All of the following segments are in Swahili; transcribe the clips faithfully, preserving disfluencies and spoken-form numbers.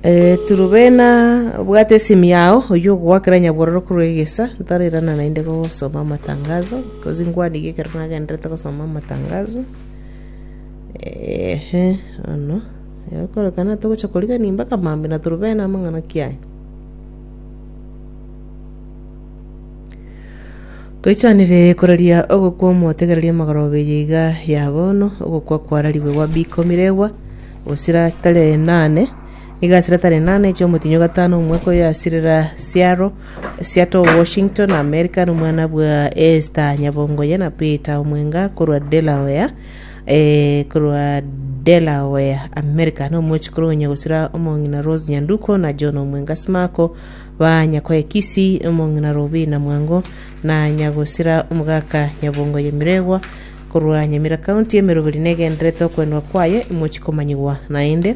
Eh, turubena bwate simu yao oyo gwakira nyabororo kurwegesa ntarira na inde go soma matangazo kozi ngwani gekera gendreta ko soma matangazo eh eh ano yakora kana to chakolika nimba kamambe na turubena mangana kiai Toichanire koraria ogokwo motegereria magarobe yiga yabono ogokwa kwarariwe wa bikomirewa osira tare nane igasira tare nane cyo mutinyo gatano mweko ya sirira Seattle Seattle Washington America numwana bwa Esther Nyabongo yana Peter Omwenga kurwa Delaware eh kurwa Delaware America no mochikuru nyagosira omongina Rose Nyanduko na John Omwenga Smako banya kwa Kisi omongina Robi na Mwango na nyagosira umugaka Nyabongo yemiregwa kurwa Nyamira County emerobiri negendreto kwenwa kwaye mochikomanywa na inde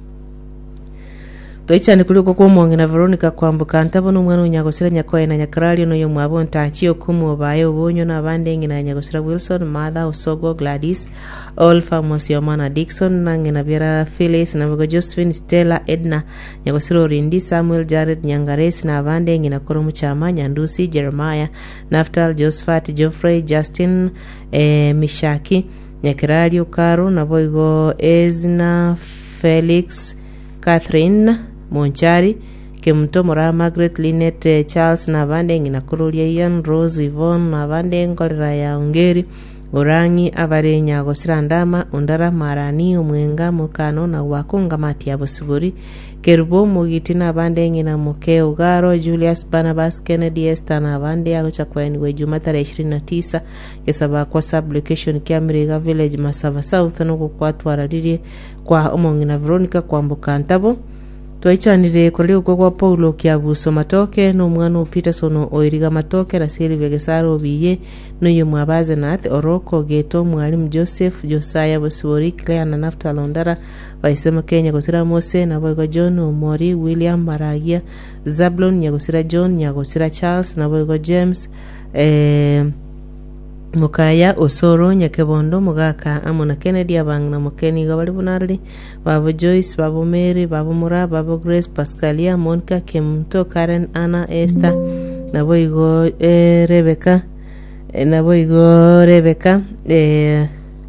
Toichane kuliko kwa mwangina Veronica kwambuka ntabona umwana unyagosira nyakoye na nyakarali no yomwabo ntachiyo kumu baye ubonyo na bande ngina nyagosira Wilson Mother Osogo Gladys all famous yomana Dixon na ngina Biara Phyllis na Bogo Josephine Stella Edna nyagosira Rindi Samuel Jared Nyangares na bande ngina Koro Muchama Nyandusi Jeremiah Naftal Josephat Geoffrey Justin eh, Mishaki nyakarali Karo na boigo Ezna Felix Catherine Monchari Kemto Mora Margaret Lynette Charles na bande ngina Kurulia Ian Rose Yvonne na bande ngolera ya Ongeri Orangi abare nyagosira ndama ondara marani omwenga mukano na wakunga mati abosuburi Kerubo mugiti na bande ngina Muke Ugaro Julius Barnabas Kennedy Esther na bande agocha kweni we Jumatare ishirini na tisa yesaba kwa sublocation Kiamiriga Village Masava South no kwa twararire kwa omongina Veronica kwambuka ntabo Toichanire koleo kwa Paulo Kiabuso Matoke no mwana Peterson oiriga Matoke na siri vegesaro biye no yomwabaze nath Oroko Geto mwalimu Joseph Josiah Boswori Claire na Nafta Londara waisema Kenya gosira Mose na boygo John Omori William Maragia Zablon nyagosira John nyagosira Charles na boygo James eh Mukaya Osoro Nyakebondo Mugaka Amona Kennedy abang na Mukeni gabali bunarli Babo Joyce Babo Mary Babo Mura Babo Grace Pascalia Monica Kemto Karen Anna Esther na boigo eh, Rebecca eh, na boigo Rebecca eh,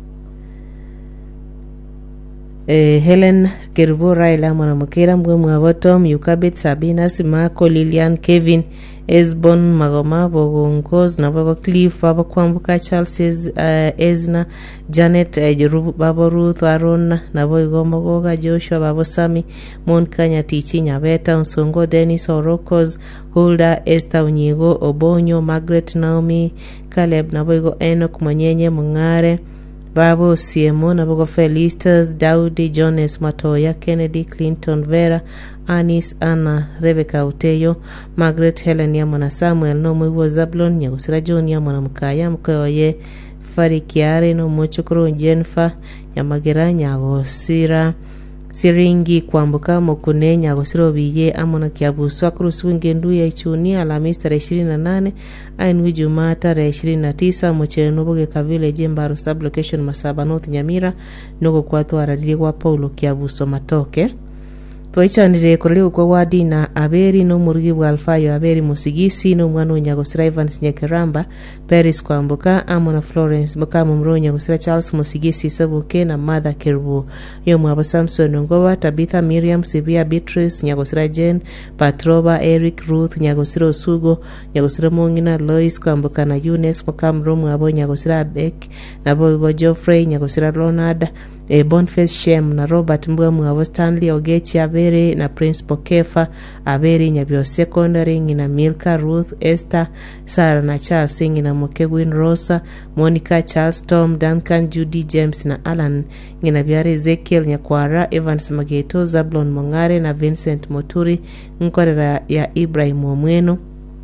eh, Helen Kerubo Raila Mwana Mukira Mwe Mwabotom Yukabit Sabina Simako Lilian Kevin Esbon Magoma Bogongoz na Bogo Cliff Baba Kwambuka Charles uh, Ezna Janet uh, Baba Ruth Aron na Bogo Mogoga Joshua Baba Sami Monica Nyatichi Nyabeta Nsongo Dennis Orokos Hulda Esther Unyigo Obonyo Margaret Naomi Caleb na Bogo Enoch Monyenye Mungare Babo Siemo na Bogo Felistas Daudi Jones Matoya Kennedy Clinton Vera Anis Anna Rebecca Uteyo Margaret Helen ya mwana Samuel no mwiwo Zablon nyagosira John ya mwana Mukaya mkoye Farikiare no mochokoro Jennifer ya magera nyagosira Siringi kwambuka mokune nyagosira obiye amona Kiabuso kurusu ngendu ya ichuni Alhamisi tarehe ishirini na nane ainu Jumaa tarehe ishirini na tisa mocheno boge kavile Jembaro sublocation Masaba North Nyamira nogo kwatu ararire kwa Paulo Kiabuso Matoke Toichanire koleo kwa wadi na Aberi no murugi wa Alfayo Aberi Musigisi no mwana nyagosira Evans Nyakeramba Paris kwambuka Amona Florence Mukama mro nyagosira Charles Musigisi Sabuke na Mother Kerubo yo mwaba Samson Ngowa Tabitha Miriam Sibia Beatrice nyagosira Jen Patroba Eric Ruth nyagosira Osugo nyagosira Mongina Lois kwambuka na Eunice Mukama mro mwabo nyagosira Beck na Bogo Geoffrey nyagosira Ronald e Boniface Shem na Robert Mbwa mwabo Stanley Ogechi Abere na Principal Kefa Abere Nyabio Secondary ngina Milka Ruth Esther Sarah na Charles ngina Mokewin Rosa Monica Charles Tom Duncan Judy James na Alan ngina Biare Ezekiel Nyakwara Evans Mageto Zablon Mongare na Vincent Moturi nkorera ya Ibrahim Omweno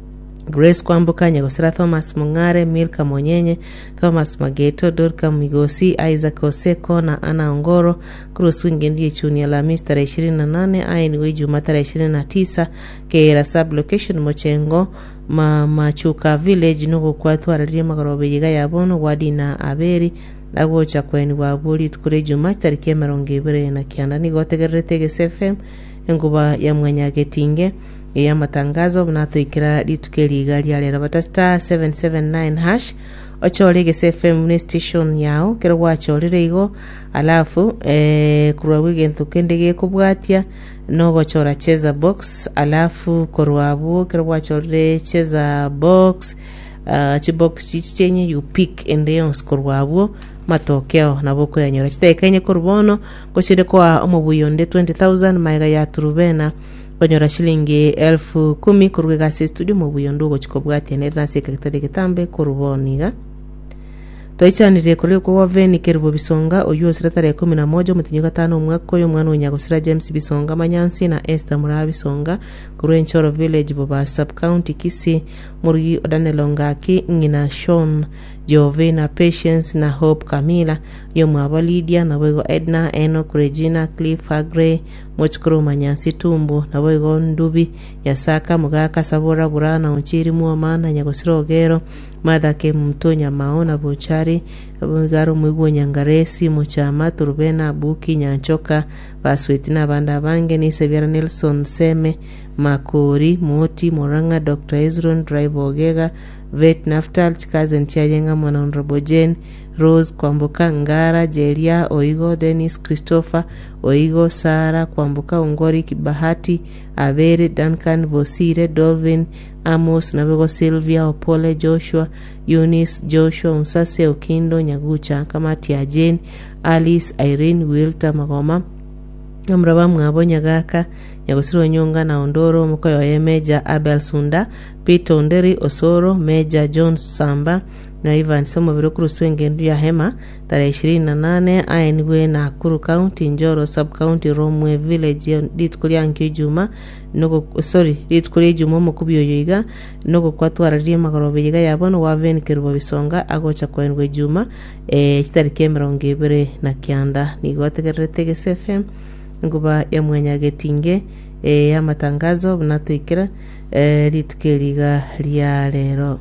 Grace kwambuka nyagosira Thomas Mungare Milka Monyenye Thomas Mageto Dorka Migosi Isaac Oseko na Ana Ongoro Kurusu ngendi chuni Alhamisi tarehe ishirini na nane aini Jumaa tarehe ishirini na tisa Keira sublocation Mochengo ma Machuka Village nuko kwatu ararire magarobe yiga yabono wadi na Aberi agocha kweni wabuli tukure Jumaa tariki mirongo ibiri na kianda ni gotegerete G S F M enguba ya mwanya getinge ya matangazo mnatoikira litukeli gali ya bata star seven seven nine hash ochole gese F M station yao kero wachole igo alafu eh kurwa wigento kendege kubwatia no gochora cheza box alafu korwabo kero wachole cheza box uh, chibox chichenye you pick and then skorwabo matokeo naboko yanyora chitekenye korbono gochire kwa omubuyonde twenty thousand maiga ya turubena konyora shilingi elfu kumi kurwe gasi studio mubuyondo gochikobwati nera sekretari kitambe koruboniga toichanire kole ko waveni kerbo bisonga oyo secretary kumi na moja mutinyo gatano mwaka yo mwana unyagosira James Bisonga Manyansi na Esther Murabi Bisonga kurwe Nchoro village boba sub county Kisi muri odanelongaki ngina Sean Jovena Patience na Hope Camila yo mwaba Lydia na wego Edna Enoch Regina Cliff Agre mochkoro Manyansi Tumbo na wego Ndubi Yasaka Mugaka Sabora Burana Unchiri Muamana Nyagosira Ogero Mada ke Mtonya Maona Bochari Garo Mwigo Nyangaresi Muchama Turubena Buki Nyanchoka Baswetina Banda Bange ni Severa Nelson Seme Makori Moti Moranga Doctor Ezron Drive Ogega Vet Naftal Chikazen Chiajenga Mwana Honorable Jane Rose Kwambuka Ngara Jelia Oigo Dennis Christopher Oigo Sara Kwambuka Ungori Kibahati Avere Duncan Bosire Dolvin Amos Nabego Sylvia Opole Joshua Eunice Joshua Unsase Okindo Nyagucha Kamati ya Jane Alice Irene Wilta Magoma Namraba Mwabo Nyagaka Nyagosiro Nyonga na Ondoro Mukoyo Yemeja Abel Sunda Peter Onderi Osoro Meja John Samba na Ivan Somo Virokuru Swengendu ya Hema tarehe ishirini na nane Aenwe na Kuru County Njoro Sub County Romwe Village Ditkulia Nkijuma Nogo sorry Ditkulia Juma Mukubiyo Yoiga Nogo Kwatwara Rima Garobejiga Yabono Waven Kirbo Bisonga Agocha Kwenwe Juma e chitari kemera Ngebere na Kianda Nigotegerete F M nguba ya mwanya getinge e ya matangazo mnatuikira e litukeliga lya lero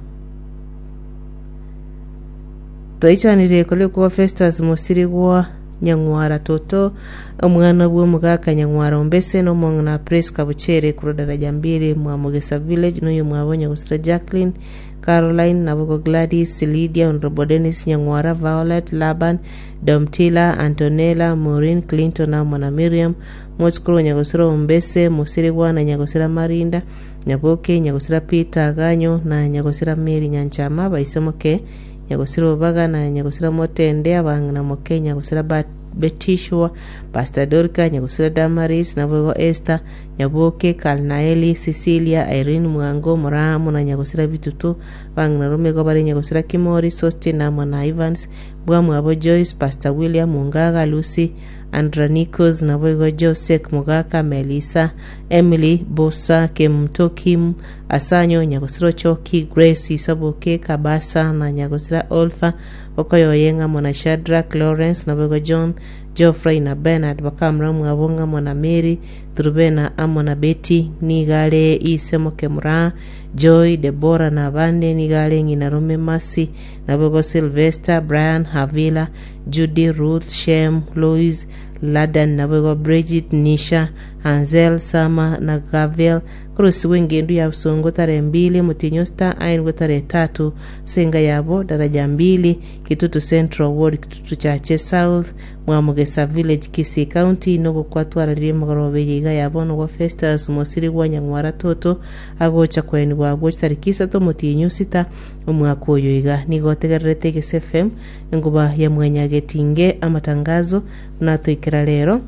toichanire kole ko Festus Musiri gwa Nyangwara Toto omwana bwo mugaka Nyangwara Ombese no mongna press kabuchere kuro daraja mbili mwa Mugesa village no yumwabonye gusira Jacqueline Caroline Nabugo Gladys Lydia Honorable Dennis Nyangwara Violet Laban Domtila Antonella Maureen Clinton na Mwana Miriam Mochkuro Nyagosira Ombese Musiri gwa na Nyagosira Marinda Nyaboke Nyagosira Peter Ganyo na Nyagosira Mary Nyanchama baisemoke Nyagosira Obaga na Nyagosira Motende abangana moke Nyagosira Bat Betishwa Pastor Dorka Nyagosira Damaris na Bwego Esther Nyaboke Kalnaeli Cecilia Irene Mwango Moramu na Nyagosira Bitutu bangana Romego bari Nyagosira Kimori Sosti na Mwana Evans Bwamu abo Joyce Pastor William Mungaga Lucy Andranikos na Bwego Joseph Mugaka Melissa Emily Bosa Kemtokim Asanyo Nyagosira Choki Grace Isaboke Kabasa na Nyagosira Olfa Okoyo Yenga Mwana Shadrack Lawrence na Bwego John Geoffrey na Bernard bakamra mwabonga Mwana Mary Turubena Amona Betty Nigale Isemoke Mura Joy Deborah na Bande Nigale Ngina Rome Masi na Bwego Sylvester Brian Havila Judy Ruth Shem Louise Ladan na Bwego Bridget Nisha Hansel Sama na Gavel Krusi wengendu ya Songo tare mbili Mutinyosta Aingo tare tatu Senga yabo daraja mbili Kitutu Central Ward Kitutu Chache South Mwamugesa Village Kisi County Nogo Kwatwara Rima Garobejiga yabo Nogo Festus Musiri gwa Nyangwara Toto Agocha kweni gwa Agocha tarikisa to Mutinyusita Umwako yoiga Nigotegarete Gese F M Nguba ya mwenya getinge amatangazo Mnatoikira lero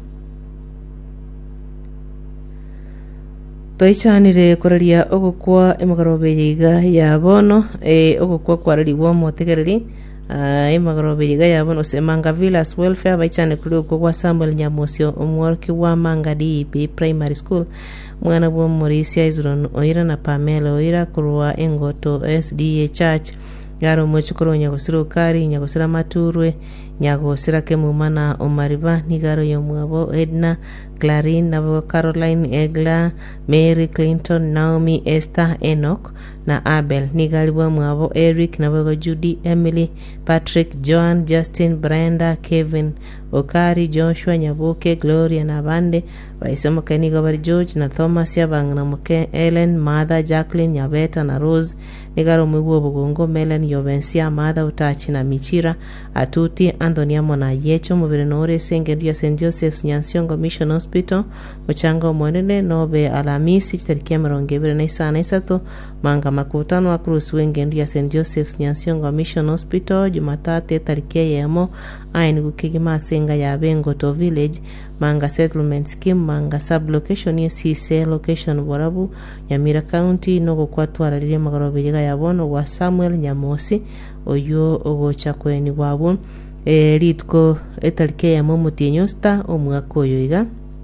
Toichanire koralia ogokwa emagarobeyiga yabono e ogokwa kwarali wo motegereri uh, emagarobeyiga yabono semanga villas welfare baichane kuli ogokwa Samuel Nyamosio omworki wa Manga D P Primary School mwana bwo Morisia Izron oira na Pamela oira kurwa Engoto S D A Church Garo mochukuro Nyagosira Kari Nyagosira Maturwe Nyagosira Kemumana Omariba Nigaro yomwabo Edna Clarin nabo Caroline Egla, Mary Clinton, Naomi Esther Enoch na Abel nigalibwa mwabo Eric nabo Judy Emily Patrick Joan Justin Brenda Kevin Okari Joshua Nyabuke Gloria na bande baisemo kenigo bari George na Thomas yabangana muke Ellen Mother Jacqueline Nyabeta na Rose nigaro mwigo bugongo Melen Yovensia Mother Utachi na Michira Atuti Antonia Mona Yecho mubirenore sengeria Saint Joseph's Nyansiongo Mission Hospital muchanga mwenene nobe Alamisi tariki mirongo ibiri na isano isato manga makutano wa Cruz wengeria Saint Joseph's Nyansiongo Mission Hospital Jumatatu tariki yemo aini gukigima senga ya Bengo to Village manga settlement scheme manga sub location ya C C location Borabu Nyamira County no kwatwara rire magarobiga yabono wa Samuel Nyamosi oyo ogocha kweni wabo e ritko etarike ya momutinyosta omwaka oyo iga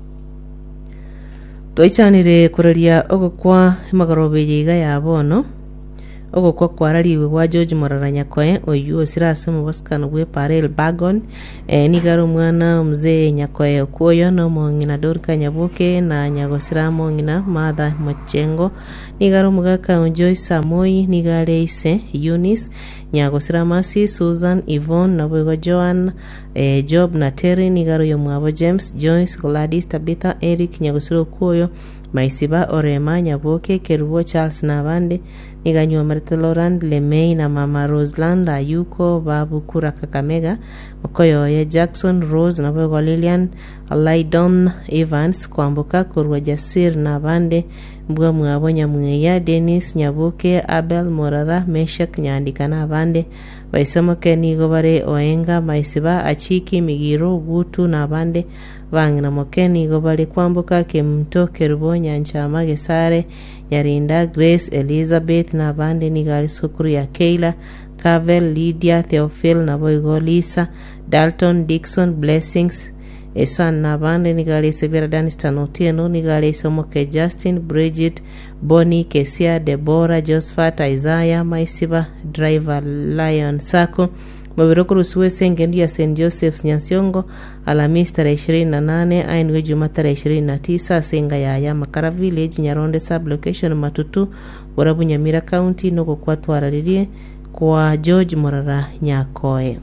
toichanire kureria ogokwa magarobiga yabono ogokwa kwarariwe wa George Moraranya koe oyu sirase mu baskano bwe Parel Bagon e nigaro mwana mzee Nyakoe okuoyo no mongina Dorka Nyabuke na Nyagosira mongina Mother Machengo nigaro mugaka Joyce Samoi nigare ise Eunice Nyagosira Masi Susan Yvonne na bwe Joan e Job na Terry nigaro yo mwabo James Joyce Gladys Tabitha Eric Nyagosira okuoyo Maisiba Orema Nyabuke Kerubo Charles na bande niganyo Martha Laurent Lemay na Mama Roseland Ayuko Babu Kura Kakamega Mokoyo ya Jackson Rose na bwe Lilian Laidon Evans kwambuka Kurwa Jasir na bande mbwa mwabo Nyamweya Dennis Nyabuke Abel Morara Meshak Nyandika na bande baisemo kenigo bare Oenga Maisiba Achiki Migiro Gutu na bande bangina mokeni go bali kwambuka Kemto Kerubo Nyanchama Gesare Nyarinda Grace Elizabeth na bande nigali sukuru ya Keila Kavel Lydia Theophil na boygo Lisa Dalton Dixon Blessings Esan na bande nigali Severa Danistan Otieno nigali Somoke Justin Bridget Bonnie Kesia Deborah Josephat Isaiah Maisiba Driver Lion Sako Mabirokuru suwe sengendu ya Saint Joseph's Nyansiongo Alhamisi tarehe ishirini na nane ainiwe Juma tarehe ishirini na tisa senga ya ya Makara Village Nyaronde sub location Matutu Borabu Nyamira County noko kwa tuararirie kwa George Morara Nyakoe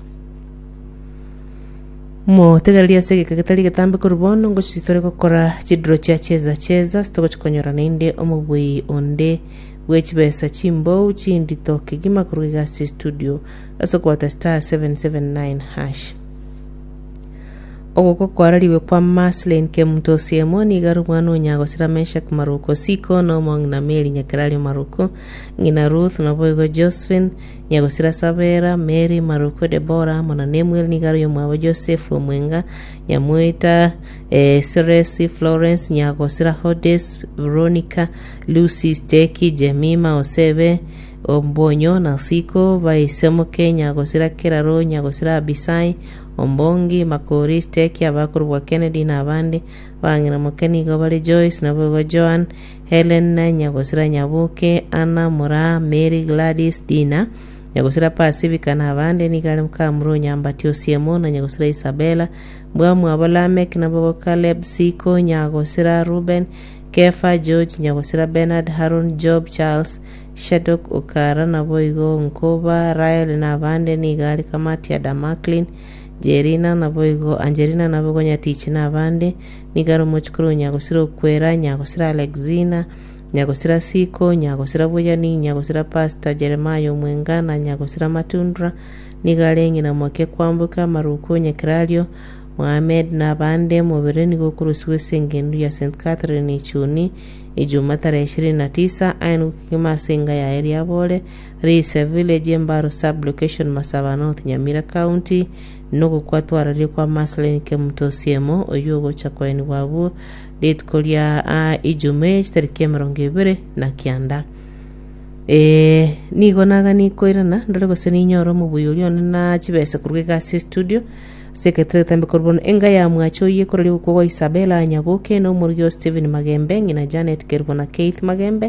mo tegalia sege kakatali katambe kurubono ngo chitore kokora chidro cha cheza cheza stoko chikonyora ninde omubui onde wechibesa chimbo chindi toke gima kuruga studio aso kwa star seven seven nine hash ogoko kwaraliwe kwa Maslin ke mtosiemo ni garu mwana nyago sira Meshak Maruko siko no mong na Meli Nyakarali Maruko ngina Ruth na boygo Josephine nyago sira Savera Mary Maruko Deborah mona Nemuel ni garu yomwa Joseph Omwenga Nyamuita eh, Seresi Florence nyago sira Hodes Veronica Lucy Steki Jemima Osebe Ombonyo na siko baisemo Kenya gosira Keraro nyagosira Abisai Ombongi Makori Steki abakuru wa Kennedy na bande bangina mokeni gobale Joyce na bogo Joan Helen na nyagosira Nyabuke Anna Mora Mary Gladys Dina nyagosira Pacific na bande ni gale mkamro nyambatio Siemo na nyagosira Isabella bwamu abalamek na bogo Caleb Siko nyagosira Ruben Kefa George nyagosira Bernard Haron Job Charles Shadok Okara na boigo Nkoba Rael na bande ni gali kamati ya Damaklin Jerina na boigo Angelina na bogo Nyatichi na bande ni garo mochukuru nyagosira Kwera nyagosira Alexina nyagosira Siko nyagosira Boyani nyagosira Pastor Jeremiah Mwenga na nyagosira Matundra ni galengi na mwake kwambuka Maruko Nyakralio Mohamed na bande mobireni gokuru sengendu ya Saint Catherine Chuni Ijuma tarehe ishirini na tisa ainu kima senga ya area bole Risa Village Mbaro sub location Masaba North Nyamira County nuko kwatwarari kwa Maslin ke mtosiemo oyogo chakweni wabu date kolia a Ijume tariki mirongo ibiri na kianda e nigo naga nikoirana ndorego seni nyoro mu buyulio na chibesa kurugeka studio Secretary tambe korbon enga ya mwacho ye korali ko Isabella Nyabuke no Muryo Steven Magembe ngina Janet Kerbona Keith Magembe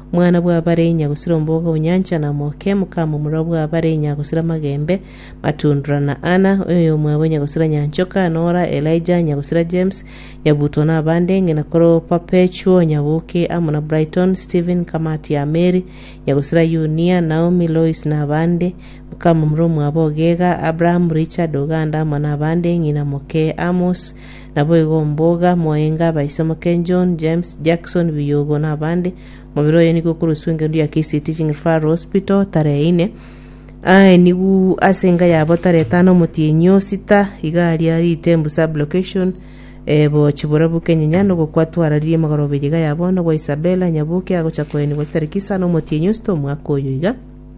mwana bwa bare nyagusira mboga unyancha na moke mukamo muro bwa bare nyagusira magembe matundra na ana oyo mwabo nyagusira nyanchoka Nora Elijah nyagusira James nyabutona abande ngena koro Perpetual nyabuke amuna Brighton Steven Kamati ya Mary nyagusira Unia Naomi Lois na abande mukamo muro mwabo gega Abraham Richard Oganda amuna abande ngina moke Amos nabo igomboga moenga baisamo Ken John James Jackson biyogo na abande mabiro yani kokuru swinge ndu ya K C Teaching Referral Hospital tarehe ine ai nigu asenga yabo tarehe tano Motienyo sita igari ari Tembu sub location ebo chiburabu kenyanyano gokwatwara rie magarobe giga yabo no Isabella nyabuke ago chakweni go tariki sano Motienyo sto mwakoyo iga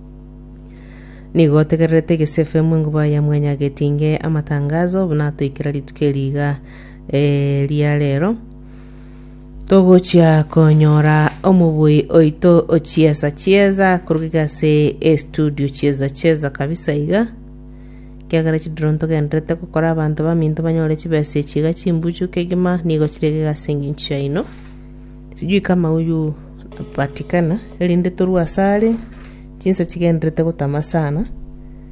nigo tegerete gesefe mungu ba ya mwanya getinge amatangazo bunato ikirali tukeliga e lia lero togo chia konyora omubui oito ochiesa chieza kurugiga se e studio chieza chieza kabisa iga kiagara chidronto gendrete gukora abantu baminto banyore chibese chiga chimbuchu kegima nigo chirege singincha ino sijui kama huyu patikana elinde toru asale chinsa chigendrete gutama sana